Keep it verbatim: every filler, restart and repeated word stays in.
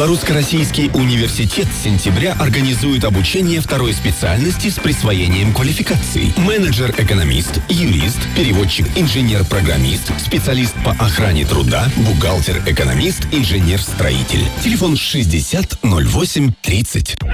Белорусско-Российский университет с сентября организует обучение второй специальности с присвоением квалификаций. Менеджер-экономист, юрист, переводчик, инженер-программист, специалист по охране труда, бухгалтер-экономист, инженер-строитель. Телефон шестьдесят ноль восемь тридцать.